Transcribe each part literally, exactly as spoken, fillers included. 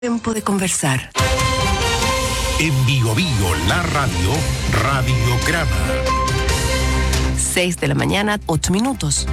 Tiempo de conversar. En Bio Bio, la radio, Radiograma. seis de la mañana, ocho minutos.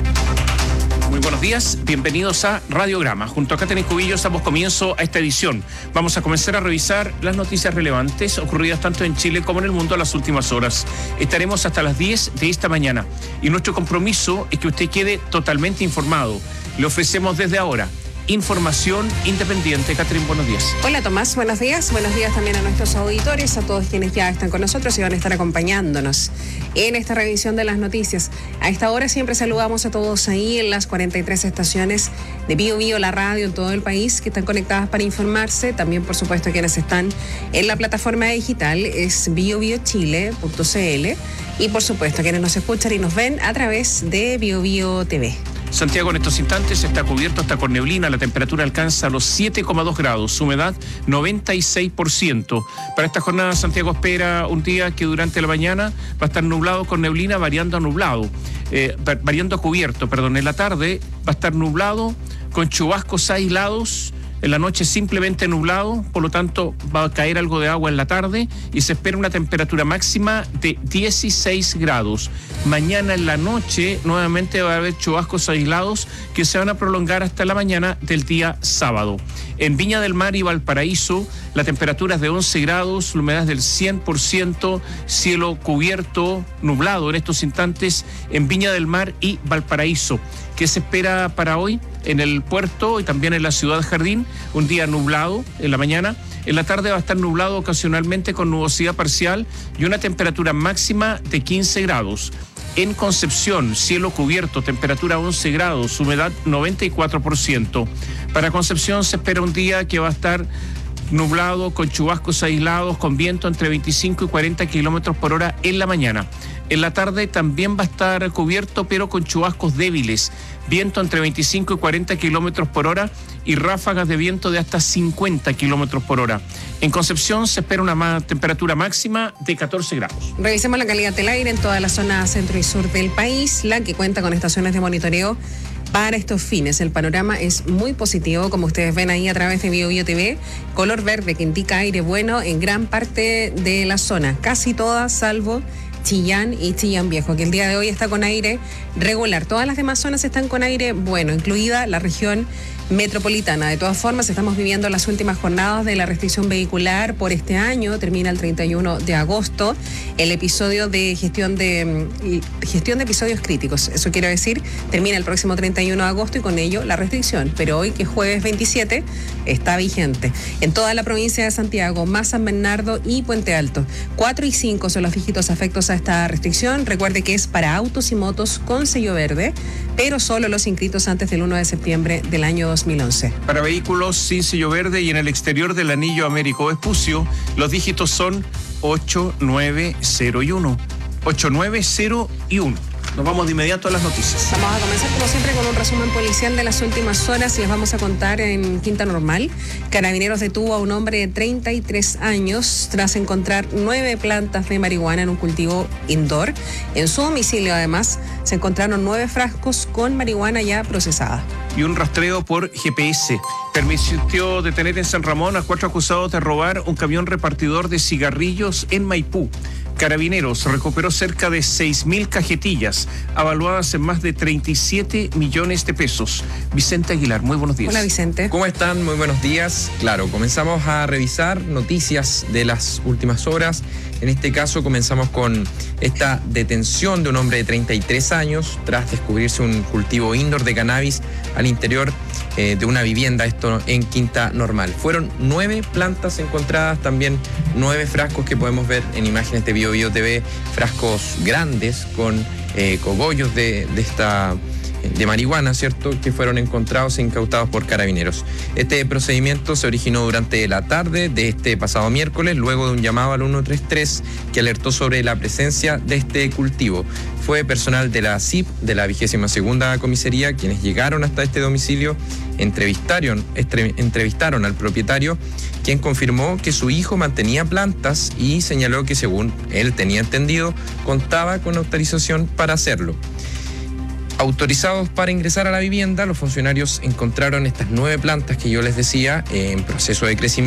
Muy buenos días, bienvenidos a Radiograma. Junto a Catherine Cubillos damos comienzo a esta edición. Vamos a comenzar a revisar las noticias relevantes ocurridas tanto en Chile como en el mundo en las últimas horas. Estaremos hasta las diez de esta mañana y nuestro compromiso es que usted quede totalmente informado. Le ofrecemos desde ahora información independiente. Catherine, buenos días. Hola Tomás, buenos días. Buenos días también a nuestros auditores, a todos quienes ya están con nosotros y van a estar acompañándonos en esta revisión de las noticias. A esta hora siempre saludamos a todos ahí en las cuarenta y tres estaciones de Bio Bio, la radio en todo el país, que están conectadas para informarse. También, por supuesto, quienes están en la plataforma digital es bio bio chile punto c l y, por supuesto, quienes nos escuchan y nos ven a través de Bio Bio T V. Santiago en estos instantes está cubierto hasta con neblina, la temperatura alcanza los siete coma dos grados, su humedad noventa y seis por ciento. Para esta jornada Santiago espera un día que durante la mañana va a estar nublado con neblina variando a nublado, eh, variando a cubierto, perdón. En la tarde va a estar nublado con chubascos aislados. En la noche simplemente nublado, por lo tanto va a caer algo de agua en la tarde y se espera una temperatura máxima de dieciséis grados. Mañana en la noche nuevamente va a haber chubascos aislados que se van a prolongar hasta la mañana del día sábado. En Viña del Mar y Valparaíso la temperatura es de once grados, la humedad es del cien por ciento, cielo cubierto, nublado en estos instantes en Viña del Mar y Valparaíso. ¿Qué se espera para hoy? En el puerto y también en la ciudad Jardín, un día nublado en la mañana. En la tarde va a estar nublado ocasionalmente con nubosidad parcial y una temperatura máxima de quince grados. En Concepción, cielo cubierto, temperatura once grados, humedad noventa y cuatro por ciento. Para Concepción se espera un día que va a estar nublado, con chubascos aislados, con viento entre veinticinco y cuarenta kilómetros por hora en la mañana. En la tarde también va a estar cubierto, pero con chubascos débiles, viento entre veinticinco y cuarenta kilómetros por hora y ráfagas de viento de hasta cincuenta kilómetros por hora. En Concepción se espera una ma- temperatura máxima de catorce grados. Revisemos la calidad del aire en toda la zona centro y sur del país, la que cuenta con estaciones de monitoreo para estos fines. El panorama es muy positivo, como ustedes ven ahí a través de Bio Bio T V, color verde que indica aire bueno en gran parte de la zona, casi toda salvo Chillán y Chillán Viejo, que el día de hoy está con aire regular. Todas las demás zonas están con aire bueno, incluida la región metropolitana. De todas formas, estamos viviendo las últimas jornadas de la restricción vehicular por este año. Termina el treinta y uno de agosto el episodio de gestión de gestión de episodios críticos. Eso quiere decir, termina el próximo treinta y uno de agosto y con ello la restricción. Pero hoy, que es jueves veintisiete, está vigente. En toda la provincia de Santiago, más San Bernardo y Puente Alto. cuatro y cinco son los dígitos afectos a esta restricción. Recuerde que es para autos y motos con sello verde, pero solo los inscritos antes del uno de septiembre del año dos mil once. Para vehículos sin sello verde y en el exterior del anillo Américo Vespucio, los dígitos son ocho, nueve, cero y uno. ocho, nueve, cero y uno. Nos vamos de inmediato a las noticias. Vamos a comenzar como siempre con un resumen policial de las últimas horas y les vamos a contar en Quinta Normal. Carabineros detuvo a un hombre de treinta y tres años tras encontrar nueve plantas de marihuana en un cultivo indoor. En su domicilio, además, se encontraron nueve frascos con marihuana ya procesada. Y un rastreo por G P S permitió detener en San Ramón a cuatro acusados de robar un camión repartidor de cigarrillos en Maipú. Carabineros recuperó cerca de seis mil cajetillas, avaluadas en más de treinta y siete millones de pesos. Vicente Aguilar, muy buenos días. Hola, Vicente. ¿Cómo están? Muy buenos días. Claro, comenzamos a revisar noticias de las últimas horas. En este caso comenzamos con esta detención de un hombre de treinta y tres años tras descubrirse un cultivo indoor de cannabis al interior eh, de una vivienda, esto en Quinta Normal. Fueron nueve plantas encontradas, también nueve frascos que podemos ver en imágenes de Bio Bio T V, frascos grandes con eh, cogollos de, de esta... de marihuana, ¿cierto?, que fueron encontrados e incautados por Carabineros. Este procedimiento se originó durante la tarde de este pasado miércoles, luego de un llamado al ciento treinta y tres que alertó sobre la presencia de este cultivo. Fue personal de la C I P, de la vigésima segunda comisaría, quienes llegaron hasta este domicilio, entrevistaron, estre, entrevistaron al propietario, quien confirmó que su hijo mantenía plantas y señaló que, según él tenía entendido, contaba con autorización para hacerlo. Autorizados para ingresar a la vivienda, los funcionarios encontraron estas nueve plantas que yo les decía eh, en proceso de crecimiento.